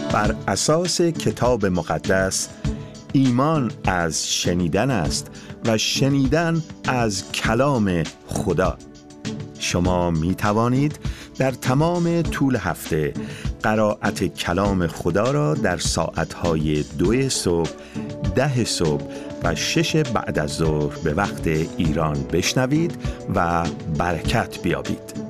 بر اساس کتاب مقدس ایمان از شنیدن است و شنیدن از کلام خدا. شما می توانید در تمام طول هفته قرائت کلام خدا را در ساعتهای 2 صبح، 10 صبح و 6 بعد از ظهر به وقت ایران بشنوید و برکت بیابید.